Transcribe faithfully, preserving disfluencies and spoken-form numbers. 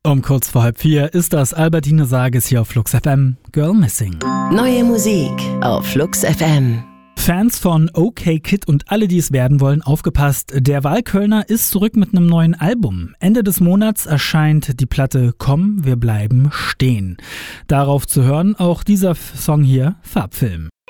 Um kurz vor halb vier ist das Albertine Sages hier auf Flux F M. Girl Missing. Neue Musik auf Flux F M. Fans von OK Kid und alle, die es werden wollen, aufgepasst. Der Wahlkölner ist zurück mit einem neuen Album. Ende des Monats erscheint die Platte Komm, wir bleiben stehen. Darauf zu hören auch dieser Song hier, Farbfilm.